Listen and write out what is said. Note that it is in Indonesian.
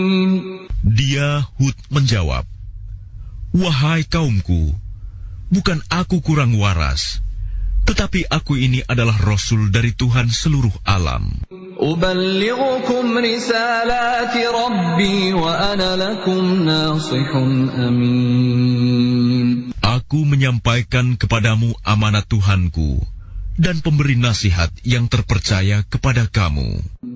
Dia Hud menjawab, "Wahai kaumku, bukan aku kurang waras, tetapi aku ini adalah Rasul dari Tuhan seluruh alam. أبلغكم رسالات ربي وأنا لكم ناصح أمين. Aku menyampaikan kepadamu amanat Tuhanku dan pemberi nasihat yang terpercaya kepada kamu.